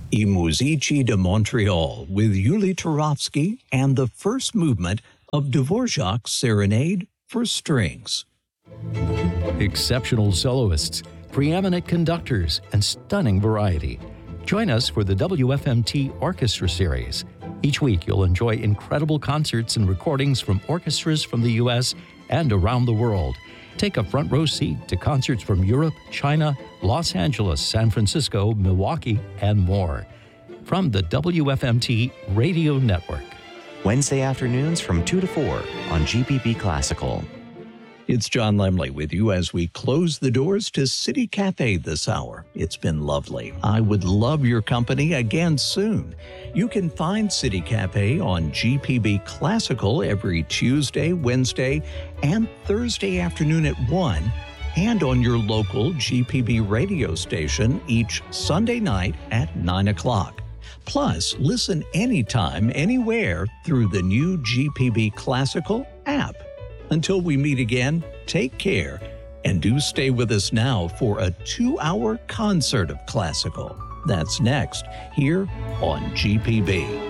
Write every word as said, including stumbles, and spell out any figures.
I Muzici de Montreal with Yuli Turovsky and the first movement of Dvorak's Serenade for Strings. Exceptional soloists, preeminent conductors, and stunning variety. Join us for the W F M T Orchestra Series. Each week, you'll enjoy incredible concerts and recordings from orchestras from the U S and around the world. Take a front row seat to concerts from Europe, China, Los Angeles, San Francisco, Milwaukee, and more. From the W F M T Radio Network. Wednesday afternoons from two to four on G P B Classical. It's John Lemley with you as we close the doors to City Cafe this hour. It's been lovely. I would love your company again soon. You can find City Cafe on G P B Classical every Tuesday, Wednesday, and Thursday afternoon at one, and on your local G P B radio station each Sunday night at nine o'clock. Plus, listen anytime, anywhere through the new G P B Classical app. Until we meet again, take care, and do stay with us now for a two-hour concert of classical. That's next, here on G P B.